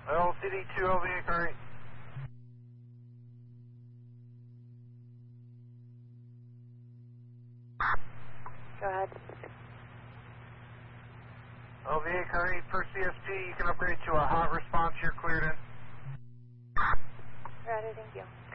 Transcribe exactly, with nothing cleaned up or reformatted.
L C D two L V A car eight. Go ahead. L V A car eight for C S G, you can upgrade to a hot response, you're cleared in. Ready, thank you.